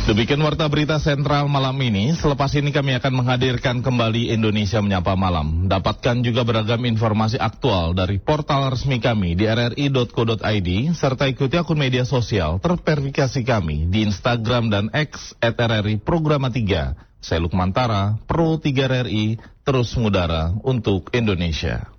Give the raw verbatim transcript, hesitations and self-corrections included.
Demikian warta berita sentral malam ini. Selepas ini kami akan menghadirkan kembali Indonesia Menyapa Malam. Dapatkan juga beragam informasi aktual dari portal resmi kami di r r i dot co dot i d serta ikuti akun media sosial terverifikasi kami di Instagram dan X at r r i Programa tiga. Saya Lukman Tara, Pro tiga R R I, terus mengudara untuk Indonesia.